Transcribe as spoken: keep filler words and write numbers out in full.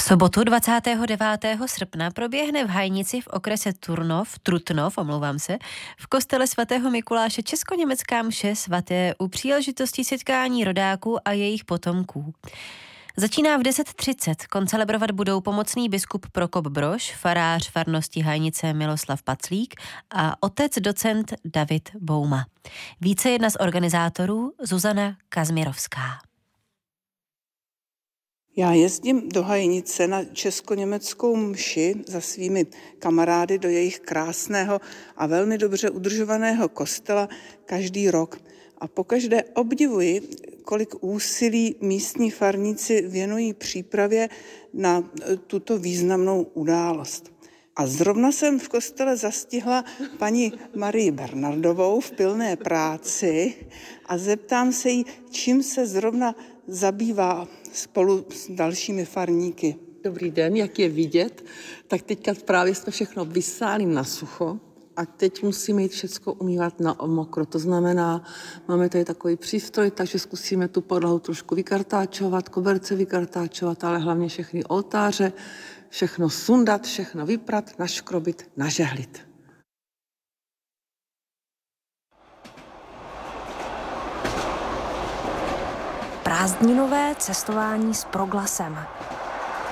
sobotu dvacátého devátého srpna proběhne v Hajnici v okrese Turnov, Trutnov, omlouvám se, v kostele svatého Mikuláše česko-německá mše svaté u příležitosti setkání rodáků a jejich potomků. Začíná v deset třicet, koncelebrovat budou pomocný biskup Prokop Brož, farář farnosti Hajnice Miloslav Paclík a otec docent David Bouma. Více jedna z organizátorů Zuzana Kazměrovská. Já jezdím do Hajnice na česko-německou mši za svými kamarády do jejich krásného a velmi dobře udržovaného kostela každý rok. A pokaždé obdivuji, kolik úsilí místní farníci věnují přípravě na tuto významnou událost. A zrovna jsem v kostele zastihla paní Marii Bernardovou v pilné práci a zeptám se jí, čím se zrovna zabývá spolu s dalšími farníky. Dobrý den, jak je vidět, tak teďka právě jsme všechno vysáli na sucho a teď musíme jít všechno umývat na mokro. To znamená, máme tady takový přístroj, takže zkusíme tu podlahu trošku vykartáčovat, koberce vykartáčovat, ale hlavně všechny oltáře, všechno sundat, všechno vyprat, naškrobit, nažehlit. Prázdninové cestování s Proglasem.